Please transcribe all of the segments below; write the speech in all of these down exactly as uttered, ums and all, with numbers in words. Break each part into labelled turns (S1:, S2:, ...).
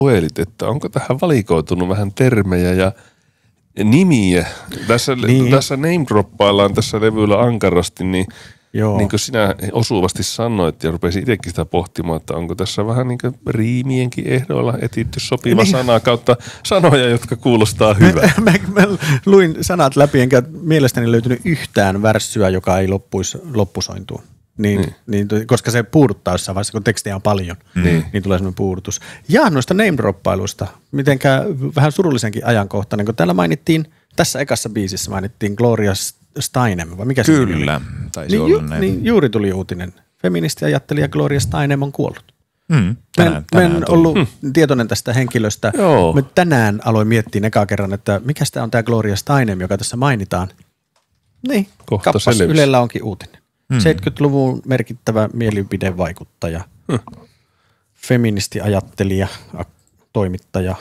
S1: puhelit, että onko tähän valikoitunut vähän termejä ja nimiä. Tässä, niin. tässä name-droppaillaan tässä levyllä ankarasti, niin Joo. niin kuin sinä osuvasti sanoit ja rupesin itsekin sitä pohtimaan, että onko tässä vähän niin kuin riimienkin ehdoilla etitty sopiva niin. sana kautta sanoja, jotka kuulostaa hyvää.
S2: Mä, mä, mä luin sanat läpi, enkä mielestäni löytynyt yhtään värssyä, joka ei loppuisi, loppusointua. Niin, niin. Niin, koska se puuduttaa jossain vaiheessa, kun tekstiä on paljon, niin, niin tulee semmoinen puudutus. Ja noista name-droppailuista, mitenkään vähän surullisenkin ajankohtainen, kun täällä mainittiin, tässä ekassa biisissä mainittiin Gloria Steinem, vai mikä se
S3: Kyllä, Kyllä, taisi
S2: niin,
S3: olla
S2: ju,
S3: näin.
S2: Niin juuri tuli uutinen. Feministi-ajattelija Gloria Steinem on kuollut.
S3: Mm,
S2: tänään, mä en, mä en ollut mm. tietoinen tästä henkilöstä. Joo. Mä tänään aloin miettiä ekaa kerran, että mikä tämä on tämä Gloria Steinem, joka tässä mainitaan. Niin,
S1: kohta
S2: kappas
S1: selvisi.
S2: Ylellä onkin uutinen. Hmm. seitsemänkymmentäluvun merkittävä mielipidevaikuttaja, hmm. feministiajattelija, toimittaja.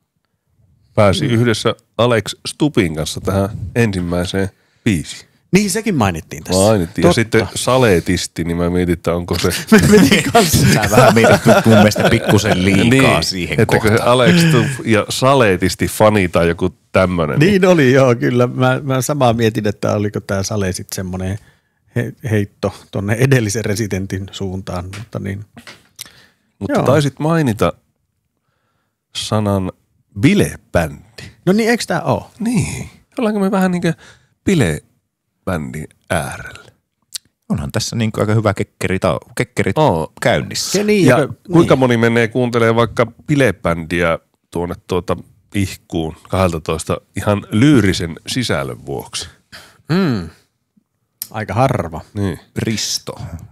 S1: Pääsi hmm. yhdessä Alex Stupin kanssa tähän ensimmäiseen biisiin.
S2: Niin, sekin mainittiin tässä.
S1: Mainittiin. Ja sitten saletisti, niin mä mietin, että onko se...
S2: Mä mietin kanssa.
S3: Sä vähän mietit mun mielestä pikkusen liikaa niin, siihen
S1: että
S3: kohtaan.
S1: Että Alex Stup ja saletisti fani tai joku tämmönen.
S2: Niin, niin oli, joo, kyllä. Mä, mä samaa mietin, että oliko tää Sale sitten semmoinen... He, heitto tuonne edellisen residentin suuntaan, mutta niin.
S1: Mutta Joo. taisit mainita sanan bilebändi.
S2: No niin, eikö tää oo?
S1: Niin. Ollaanko me vähän niin kuin bilebändin äärellä?
S3: Onhan tässä niin aika hyvä kekkeri, kekkerit oh. käynnissä.
S2: Ja, niin,
S1: ja
S2: ja
S1: kuinka
S2: niin.
S1: moni menee kuuntelemaan vaikka bilebändiä tuonne tuota ihkuun kaksitoista ihan lyyrisen sisällön vuoksi?
S2: Mm. Aika harva.
S1: Niin.
S3: Risto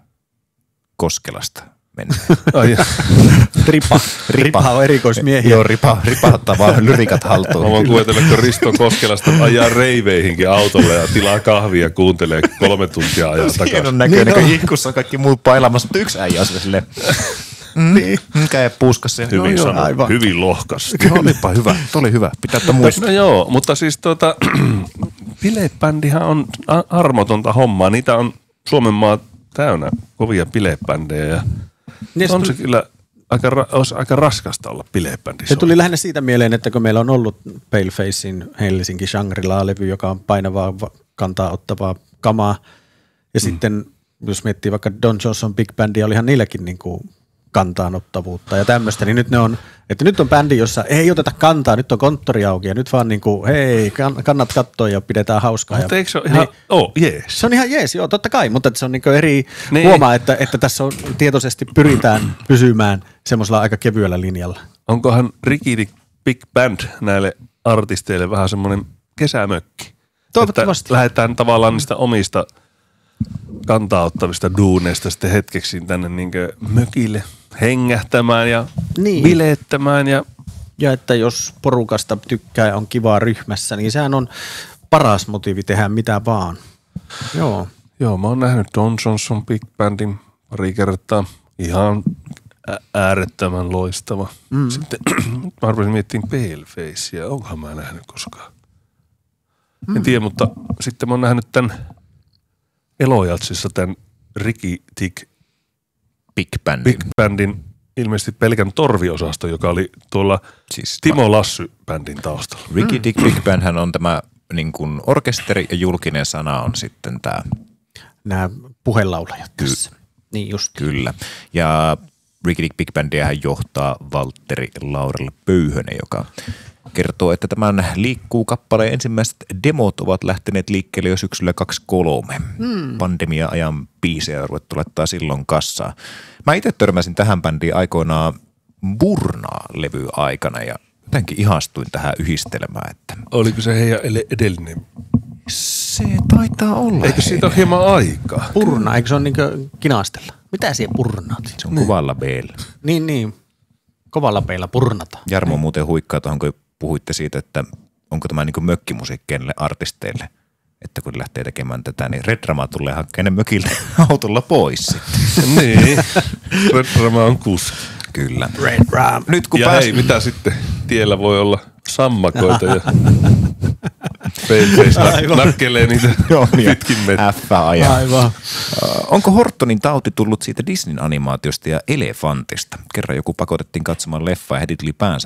S3: Koskelasta mennään.
S2: Ai ripa. Ripa on erikoismiehiä.
S3: Joo, ripa, ripa ottaa vaan lyrikat haltuun.
S1: Mä voin kuvitella, kun Risto Koskelasta ajaa reiveihinkin autolle ja tilaa kahvia ja kuuntelee kolme tuntia ajaa takaisin.
S3: Hienon näköinen, niin kun ihkussa on kaikki muut pailamassa, mutta yksi äijä on silleen. Niin. Käy puuskassa.
S1: Hyvin no, sanoo, hyvin lohkasti.
S3: No, olipa hyvä, tuo oli hyvä. Pitää ottaa muistaa.
S1: No joo, mutta siis tuota, bilebändihän on armotonta hommaa. Niitä on Suomen maa täynnä kovia bilebändejä ja niin on se tuli, kyllä aika, olisi aika raskasta olla bilebändissä.
S2: Se tuli lähinnä siitä mieleen, että kun meillä on ollut Palefacein Helsinki Shangri-La-levy, joka on painavaa, kantaa ottavaa kamaa. Ja mm. sitten, jos miettii vaikka Don Johnson Big Bandia, olihan niilläkin niin kuin kantaanottavuutta ja tämmöistä, niin nyt ne on, että nyt on bändi, jossa ei oteta kantaa, nyt on konttori auki ja nyt vaan niin kuin, hei, kannat katsoa ja pidetään hauskaa.
S1: Mutta
S2: ja,
S1: eikö se ole ihan, niin, oh, jees.
S2: Se on ihan jees, joo, totta kai, mutta se on niin kuin eri,
S1: niin.
S2: huomaa, että, että tässä on tietoisesti pyritään pysymään semmoisella aika kevyellä linjalla.
S1: Onkohan Ricky Big Band näille artisteille vähän semmoinen kesämökki?
S2: Toivottavasti.
S1: Että lähdetään tavallaan niistä omista kantaa ottavista duuneista sitten hetkeksi tänne niinkö mökille hengähtämään ja niin. bileettämään. Ja...
S2: ja että jos porukasta tykkää ja on kivaa ryhmässä, niin sehän on paras motiivi tehdä mitä vaan. Joo.
S1: Joo, mä oon nähnyt Don Johnson Big Bandin pari kertaa. Ihan äärettömän loistava. Mm. Sitten mä rupesin miettimään Palefacea. Onkohan mä nähnyt koskaan? Mm. En tiedä, mutta sitten mä oon nähnyt tämän Elojatsissa tämän Ricky Tick
S3: Big Bandin.
S1: Big Bandin ilmeisesti pelkän torviosasto, joka oli tuolla siis Timo Lassy-bändin taustalla.
S3: Ricky Tick Big Bandhän on tämä niin kuin orkesteri ja julkinen sana on sitten tämä.
S2: Nämä puhelaulajat tässä.
S3: Ky-
S2: niin just.
S3: Kyllä. Ja Ricky Tick Big Bandia johtaa Valtteri Laurella Pöyhönen, joka kertoo, että tämän Liikkuu kappaleen ensimmäiset demot ovat lähteneet liikkeelle jo syksyllä kaksikymmentäkolme. Hmm. Pandemia-ajan biisejä on ruvettu laittaa silloin kassaa. Mä itse törmäsin tähän bändiin aikoinaan Burnaa-levy aikana ja jotenkin ihastuin tähän yhdistelmään. Että
S1: oliko se heidän edellinen?
S3: Se taitaa olla.
S1: Eikö siitä ole hieman aikaa?
S2: Burna, eikö se ole niin kuin kinastella? Mitä siellä burnaat?
S3: Se on niin. Kovalla beellä.
S2: Niin, niin. Kovalla beillä burnata.
S3: Jarmo
S2: niin.
S3: muuten huikkaa tuohon, kun puhuitte siitä, että onko tämä niin kuin mökkimusiikkeille artisteille, että kun lähtee tekemään tätä, niin Red Drama tulee hakkeen mökiltä autolla pois.
S1: Niin, Red Drama on kuski.
S3: Kyllä.
S2: Red Drama.
S1: Nyt kun ja pääs... hei, mitä sitten? Tiellä voi olla sammakoita ja Paleface nakkelee niitä pitkin meitä.
S3: F ajaa.
S2: Aivan.
S3: Onko Hortonin tauti tullut siitä Disneyn animaatiosta ja elefantista? Kerran joku pakotettiin katsomaan leffaa ja heti tuli päänsä